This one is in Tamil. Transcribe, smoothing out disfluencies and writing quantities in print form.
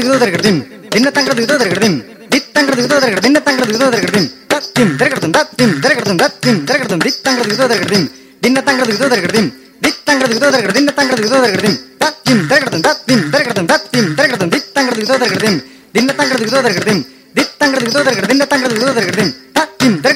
விதோதரகர்திம் தின்னத்தங்கிறது விதோதரகர்திம் தித்தங்கிறது விதோதரகர் தின்னத்தங்கிறது விதோதரகர்திம் தத்திம் திரகர்தம் தத்திம் திரகர்தம் தத்திம் திரகர்தம் தித்தங்கிறது விதோதரகர்திம் தின்னத்தங்கிறது விதோதரகர்திம் தித்தங்கிறது விதோதரகர் தின்னத்தங்கிறது விதோதரகர்திம் தத்திம் திரகர்தம் தத்திம் திரகர்தம் தத்திம் திரகர்தம் தித்தங்கிறது விதோதரகர்திம் தின்னத்தங்கிறது விதோதரகர்திம் தித்தங்கிறது விதோதரகர் தின்னத்தங்கிறது விதோதரகர்திம் தத்திம்